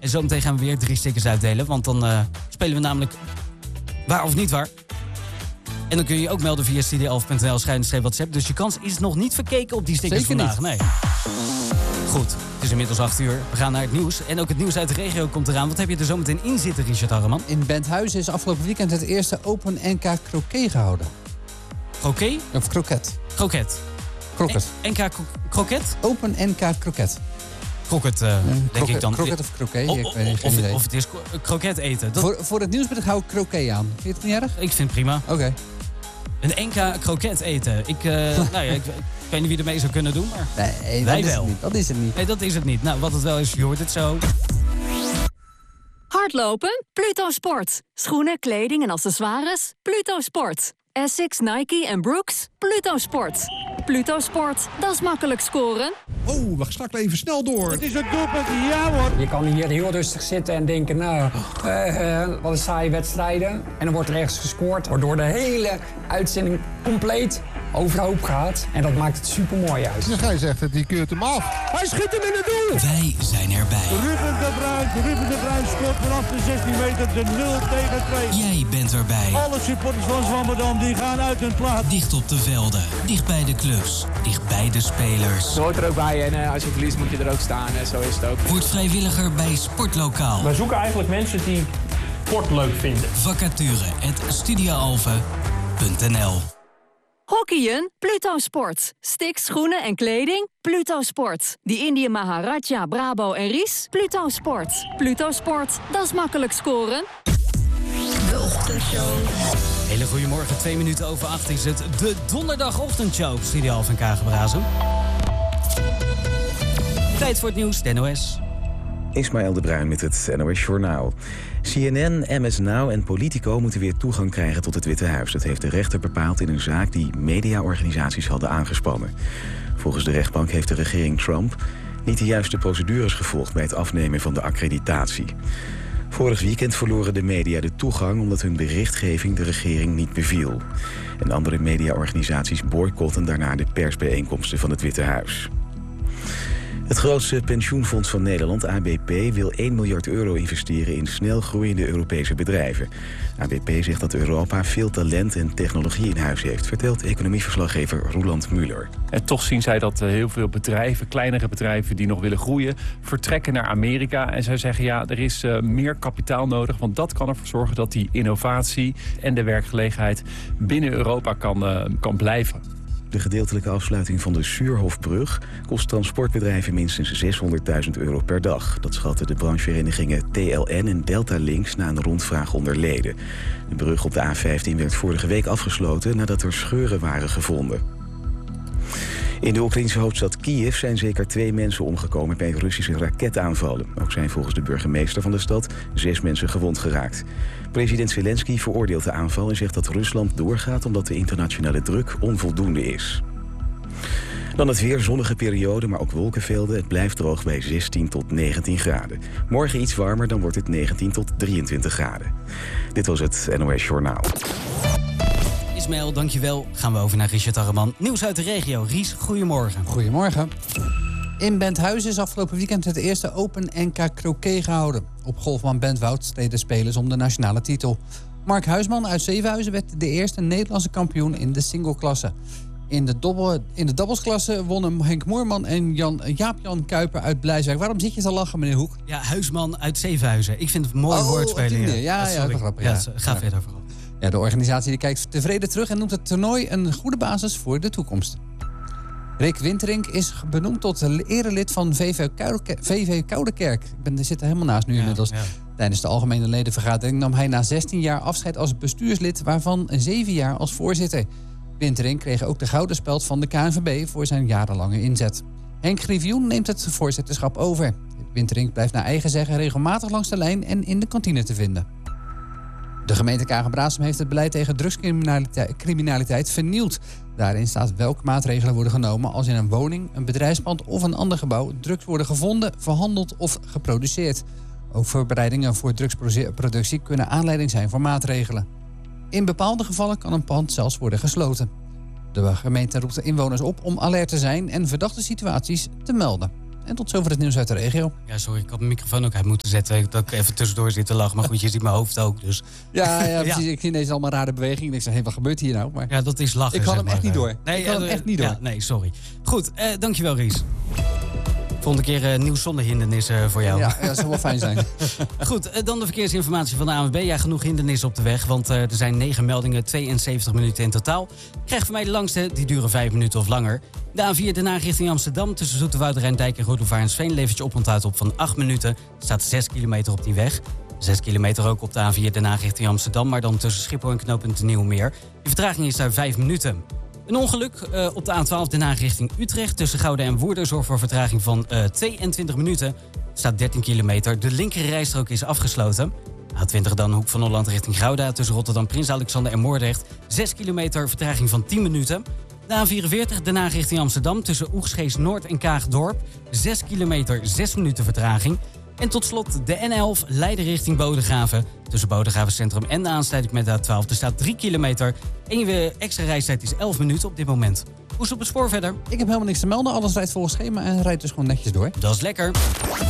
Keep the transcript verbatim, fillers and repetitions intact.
En zometeen gaan we weer drie stickers uitdelen. Want dan uh, spelen we namelijk waar of niet waar. En dan kun je je ook melden via studio elf punt n l schuine WhatsApp. Dus je kans is nog niet verkeken op die stickers Zeker vandaag. Niet. Nee. Goed, het is inmiddels acht uur. We gaan naar het nieuws. En ook het nieuws uit de regio komt eraan. Wat heb je er zometeen in zitten, Richard Harreman? In Benthuizen is afgelopen weekend het eerste Open N K Croquet gehouden. Croquet? Of kroket. Kroket. Kroket. N K Kroket? Open N K Kroket. Kroket, uh, denk kroket, ik dan. Kroket of kroket, O, ik weet niet, of, geen of het is kroket eten. Dat... Voor, voor het nieuwsbericht hou ik kroket aan. Vind je het niet erg? Ik vind het prima. Oké. Okay. Een N K kroket eten. Ik, uh, nou ja, ik, ik weet niet wie ermee zou kunnen doen, maar nee, wij dat wel. Is het niet. Dat is het niet. Nee, dat is het niet. Nou, wat het wel is, je hoort het zo. Hardlopen? Pluto Sport. Schoenen, kleding en accessoires? Pluto Sport. Essex, Nike en Brooks? Pluto Sport. Pluto Sport, dat is makkelijk scoren. Oh, we starten even snel door. Het is een doelpunt, ja hoor. Je kan hier heel rustig zitten en denken, nou, uh, uh, wat een saaie wedstrijden. En dan wordt er ergens gescoord, waardoor de hele uitzending compleet overhoop gaat. En dat maakt het super mooi uit. Dan ga je zeggen, die keurt hem af. Hij schiet hem in het doel. Wij zijn erbij. Ruben de Bruin, Ruben de Bruin scoort vanaf de zestien meter de nul tegen twee. Jij bent erbij. Alle supporters van Zwammerdam die gaan uit hun plaats. Dicht op de velden, dicht bij de clubs, dicht bij de spelers. Het hoort er ook bij en uh, als je verliest moet je er ook staan. En zo is het ook. Word vrijwilliger bij Sportlokaal. Wij zoeken eigenlijk mensen die sport leuk vinden. Vacature at studioalve punt n l. Hockeyen? Pluto Sport. Sticks, schoenen en kleding? Pluto Sport. Die Indië Maharaja, Brabo en Ries? Pluto Sport. Pluto Sport, dat is makkelijk scoren. De ochtendshow. Hele goedemorgen, twee minuten over acht is het de donderdagochtendshow op Studio Alphen en Kagenbrazen. Tijd voor het nieuws, de N O S. Ismaël de Bruin met het N O S Journaal. C N N, M S Now en Politico moeten weer toegang krijgen tot het Witte Huis. Dat heeft de rechter bepaald in een zaak die mediaorganisaties hadden aangespannen. Volgens de rechtbank heeft de regering Trump niet de juiste procedures gevolgd bij het afnemen van de accreditatie. Vorig weekend verloren de media de toegang omdat hun berichtgeving de regering niet beviel. En andere mediaorganisaties boycotten daarna de persbijeenkomsten van het Witte Huis. Het grootste pensioenfonds van Nederland, A B P, wil één miljard euro investeren in snel groeiende Europese bedrijven. A B P zegt dat Europa veel talent en technologie in huis heeft, vertelt economieverslaggever Roeland Muller. En toch zien zij dat heel veel bedrijven, kleinere bedrijven die nog willen groeien, vertrekken naar Amerika. En zij zeggen ja, er is uh, meer kapitaal nodig, want dat kan ervoor zorgen dat die innovatie en de werkgelegenheid binnen Europa kan, uh, kan blijven. De gedeeltelijke afsluiting van de Suurhofbrug kost transportbedrijven minstens zeshonderdduizend euro per dag. Dat schatten de brancheverenigingen T L N en Delta Links na een rondvraag onder leden. De brug op de A vijftien werd vorige week afgesloten nadat er scheuren waren gevonden. In de Oekraïnse hoofdstad Kiev zijn zeker twee mensen omgekomen bij Russische raketaanvallen. Ook zijn volgens de burgemeester van de stad zes mensen gewond geraakt. President Zelensky veroordeelt de aanval en zegt dat Rusland doorgaat omdat de internationale druk onvoldoende is. Dan het weer, zonnige periode, maar ook wolkenvelden. Het blijft droog bij zestien tot negentien graden. Morgen iets warmer, dan wordt het negentien tot drieëntwintig graden. Dit was het N O S Journaal. Ismaël, dankjewel. Gaan we over naar Richard Harreman. Nieuws uit de regio. Ries, goedemorgen. Goedemorgen. In Benthuizen is afgelopen weekend het eerste Open N K Croquet gehouden. Op golfbaan Bentwoud streden spelers om de nationale titel. Mark Huisman uit Zevenhuizen werd de eerste Nederlandse kampioen in de singleklasse. In de, dobbel, in de doublesklasse wonnen Henk Moerman en Jan, Jaap-Jan Kuiper uit Blijswijk. Waarom zit je te lachen, meneer Hoek? Ja, Huisman uit Zevenhuizen. Ik vind het een mooi oh, woordspelen. Ja, ja, ja, dat grappig. Ja, Ja. ga ja. verder vooral. Ja, de organisatie die kijkt tevreden terug en noemt het toernooi een goede basis voor de toekomst. Rick Winterink is benoemd tot erelid van V V Koudekerk. Ik ben, er zit er helemaal naast nu ja, inmiddels. Ja. Tijdens de algemene ledenvergadering nam hij na zestien jaar afscheid als bestuurslid, waarvan zeven jaar als voorzitter. Winterink kreeg ook de gouden speld van de K N V B voor zijn jarenlange inzet. Henk Griffioen neemt het voorzitterschap over. Winterink blijft naar eigen zeggen regelmatig langs de lijn en in de kantine te vinden. De gemeente Kagen-Braassem heeft het beleid tegen drugscriminaliteit vernieuwd. Daarin staat welke maatregelen worden genomen als in een woning, een bedrijfspand of een ander gebouw drugs worden gevonden, verhandeld of geproduceerd. Ook voorbereidingen voor drugsproductie kunnen aanleiding zijn voor maatregelen. In bepaalde gevallen kan een pand zelfs worden gesloten. De gemeente roept de inwoners op om alert te zijn en verdachte situaties te melden. En tot zover het nieuws uit de regio. Ja, sorry, ik had mijn microfoon ook uit moeten zetten. Dat ik even tussendoor zit te lachen. Maar goed, je ziet mijn hoofd ook. Dus. Ja, ja, precies. Ja. Ik zie ineens allemaal rare bewegingen. Ik zeg, hé, hey, wat gebeurt hier nou? Maar ja, dat is lachen. Ik kan hem maar. echt niet door. Nee, ik kan uh, hem echt niet door. Ja, nee, sorry. Goed, uh, dankjewel Ries. Volgende keer uh, nieuw zonder hindernissen uh, voor jou. Ja, ja, dat zou wel fijn zijn. Goed, uh, dan de verkeersinformatie van de A N W B. Ja, genoeg hindernissen op de weg, want uh, er zijn negen meldingen, tweeënzeventig minuten in totaal. Krijg van mij de langste, die duren vijf minuten of langer. De A vier Den Haag richting Amsterdam tussen Zoeterwoude Rijndijk en Roelofaarensveen levert je oponthoud op van acht minuten. Er staat zes kilometer op die weg. zes kilometer ook op de A vier Den Haag richting Amsterdam, maar dan tussen Schiphol en knooppunt de Nieuwe Meer. De vertraging is daar vijf minuten. Een ongeluk uh, op de A twaalf Den Haag richting Utrecht tussen Gouda en Woerden zorgt voor vertraging van uh, tweeëntwintig minuten. Er staat dertien kilometer. De linker rijstrook is afgesloten. A twintig dan Hoek van Holland richting Gouda tussen Rotterdam, Prins Alexander en Moordrecht. zes kilometer, vertraging van tien minuten. De A vierenveertig Den Haag richting Amsterdam tussen Oegstgeest Noord en Kaagdorp. zes kilometer, zes minuten vertraging. En tot slot de N elf Leiden richting Bodegraven. Tussen Bodegraven Centrum en de aansluiting met de A twaalf. Er staat drie kilometer. En je extra reistijd is elf minuten op dit moment. Hoe is het op het spoor verder? Ik heb helemaal niks te melden. Alles rijdt volgens schema en rijdt dus gewoon netjes door. Dat is lekker.